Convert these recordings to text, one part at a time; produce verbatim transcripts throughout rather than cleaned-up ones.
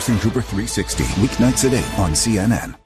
Anderson Cooper three sixty, weeknights at eight on C N N.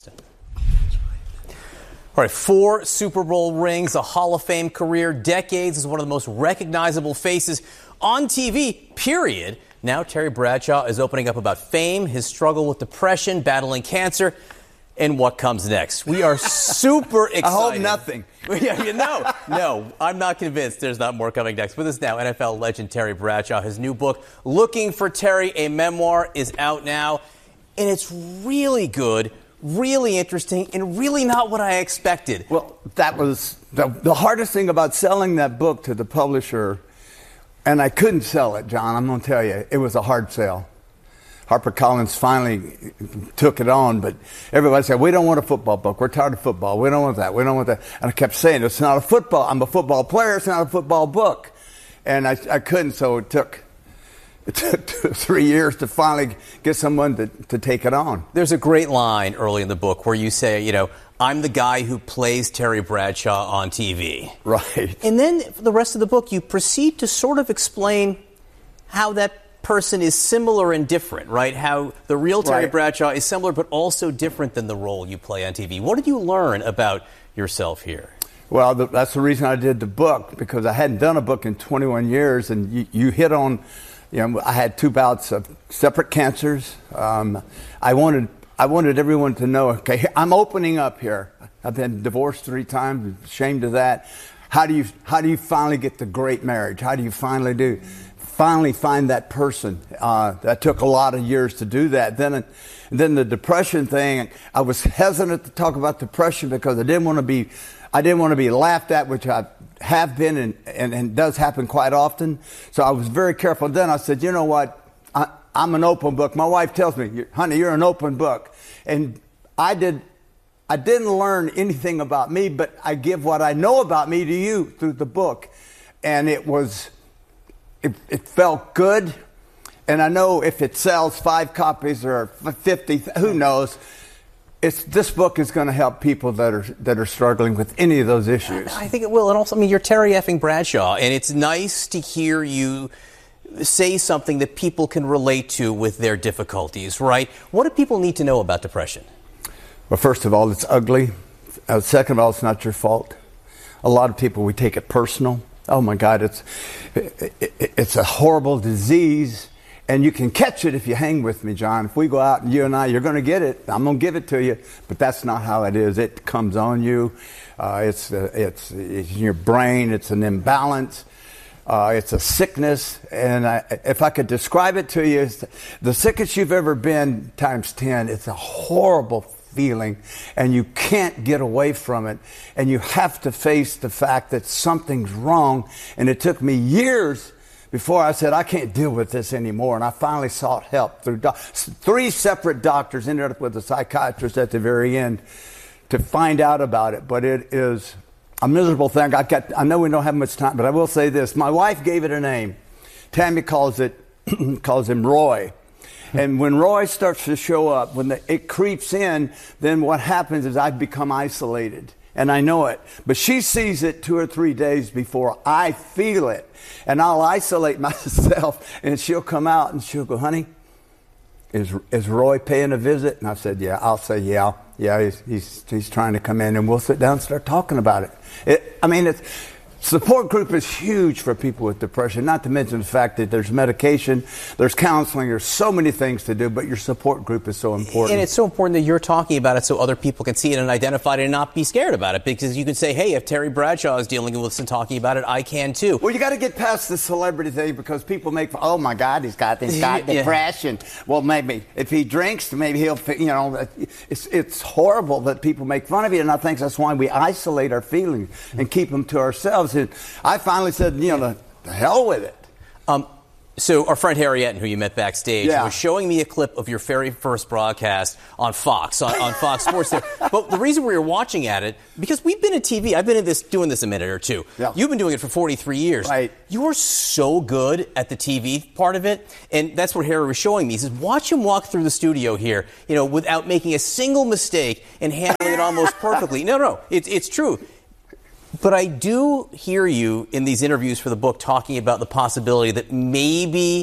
All right, four Super Bowl rings, a Hall of Fame career, decades as one of the most recognizable faces on T V, period. Now Terry Bradshaw is opening up about fame, his struggle with depression, battling cancer, and what comes next. We are super excited. I hope nothing. Yeah, you know, no, I'm not convinced there's not more coming next. With us now, N F L legend Terry Bradshaw. His new book, Looking for Terry, a memoir, is out now. And it's really good, really interesting, and really not what I expected. Well, that was the, the hardest thing about selling that book to the publisher. And I couldn't sell it, John. I'm going to tell you, it was a hard sell. HarperCollins finally took it on, but everybody said, we don't want a football book. We're tired of football. We don't want that. We don't want that. And I kept saying, it's not a football. I'm a football player. It's not a football book. And I, I couldn't, so it took it took two, three years to finally get someone to, to take it on. There's a great line early in the book where you say, you know, I'm the guy who plays Terry Bradshaw on T V. Right. And then for the rest of the book, you proceed to sort of explain how that person is similar and different, right? How the real Terry Right. Bradshaw is similar but also different than the role you play on T V. What did you learn about yourself here? Well, the, that's the reason I did the book, because I hadn't done a book in twenty-one years, and you, you hit on, you know, I had two bouts of separate cancers. Um, I wanted I wanted everyone to know, okay, I'm opening up here. I've been divorced three times, ashamed of that. How do you how do you finally get the great marriage? How do you finally do finally find that person? Uh, that took a lot of years to do that. Then then the depression thing, I was hesitant to talk about depression because I didn't want to be I didn't want to be laughed at, which I have been and, and, and does happen quite often. So I was very careful. Then I said, you know what? I, I'm an open book. My wife tells me, honey, you're an open book. And I did, I didn't learn anything about me, but I give what I know about me to you through the book. And it was, it, it felt good. And I know if it sells five copies or fifty, who knows? It's, this book is going to help people that are that are struggling with any of those issues. I think it will. And also, I mean, you're Terry effing Bradshaw, and it's nice to hear you say something that people can relate to with their difficulties, right? What do people need to know about depression? Well, first of all, it's ugly. Uh, second of all, it's not your fault. A lot of people, we take it personal. Oh, my God, it's it, it, it's a horrible disease. And you can catch it if you hang with me, John. If we go out and you and I, you're going to get it. I'm going to give it to you. But that's not how it is. It comes on you. Uh, it's, uh, it's, it's in your brain. It's an imbalance. Uh, it's a sickness. And I, if I could describe it to you, it's the sickest you've ever been times ten. It's a horrible feeling. And you can't get away from it. And you have to face the fact that something's wrong. And it took me years before I said, I can't deal with this anymore. And I finally sought help through doc- three separate doctors, ended up with a psychiatrist at the very end to find out about it. But it is a miserable thing. I got, I know we don't have much time, but I will say this. My wife gave it a name. Tammy calls it, calls him Roy. And when Roy starts to show up, when the, it creeps in, then what happens is I become isolated. And I know it. But she sees it two or three days before I feel it. And I'll isolate myself, and she'll come out and she'll go, honey, is is Roy paying a visit? And I said, yeah. I'll say, yeah. Yeah, he's he's, he's trying to come in, and we'll sit down and start talking about it. it I mean, it's... Support group is huge for people with depression, not to mention the fact that there's medication, there's counseling, there's so many things to do, but your support group is so important. And it's so important that you're talking about it so other people can see it and identify it and not be scared about it, because you can say, hey, if Terry Bradshaw is dealing with this and talking about it, I can too. Well, you got to get past the celebrity thing, because people make, oh my God, he's got he's got Yeah. depression. Well, maybe if he drinks, maybe he'll, you know, it's it's horrible that people make fun of you, and I think that's why we isolate our feelings and keep them to ourselves. And I finally said, you know, the, the hell with it. Um, so our friend Harry Etten, who you met backstage, Yeah. was showing me a clip of your very first broadcast on Fox, on, on Fox Sports there. But the reason we were watching at it, because we've been at T V, I've been in this doing this a minute or two. Yeah. You've been doing it for forty-three years. Right. You are so good at the T V part of it, and that's what Harry was showing me. He says, watch him walk through the studio here, you know, without making a single mistake and handling it almost perfectly. No, no, it's it's true. But I do hear you in these interviews for the book talking about the possibility that maybe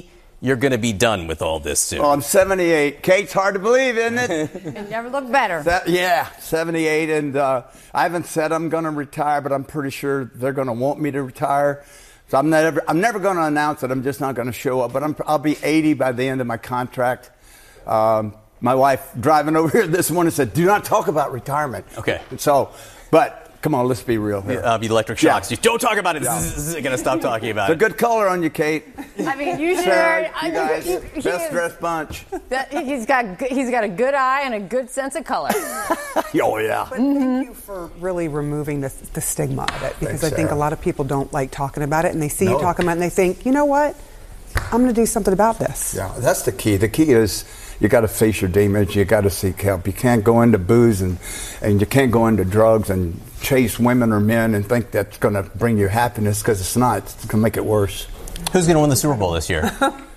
you're going to be done with all this soon. Oh, I'm seventy-eight. Kate's hard to believe, isn't it? It never looked better. That, yeah, seventy-eight, and uh, I haven't said I'm going to retire, but I'm pretty sure they're going to want me to retire. So I'm never, I'm never going to announce it. I'm just not going to show up. But I'm, I'll be eighty by the end of my contract. Um, my wife driving over here this morning said, "Do not talk about retirement." Okay. So, but. Come on, let's be real here. Uh, the electric shocks. Yeah. You don't talk about it. Yeah. Zzz, going to stop talking about it's it. a good color on you, Kate. I mean, you should. Sarah, I, you guys, he- he best is- dressed bunch. that, he's got good- he's got a good eye and a good sense of color. Oh, yeah. But thank you for really removing the, the stigma of it, because Thanks, I think Sarah. a lot of people don't like talking about it, and they see No. you talking about it, and they think, you know what, I'm going to do something about this. Yeah, that's the key. The key is you got to face your demons. You got to seek help. You can't go into booze and, and you can't go into drugs and chase women or men and think that's going to bring you happiness, because it's not. It's going to make it worse. Who's going to win the Super Bowl this year?